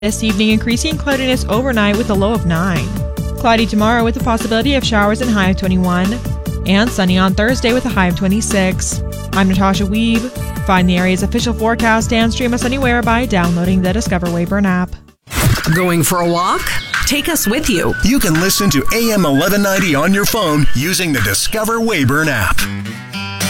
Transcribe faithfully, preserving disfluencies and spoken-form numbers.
This evening, increasing cloudiness overnight with a low of nine. Cloudy tomorrow with the possibility of showers and high of twenty-one. And sunny on Thursday with a high of twenty-six. I'm Natasha Weeb. Find the area's official forecast and stream us anywhere by downloading the Discover Weyburn app. Going for a walk? Take us with you. You can listen to A M eleven ninety on your phone using the Discover Weyburn app.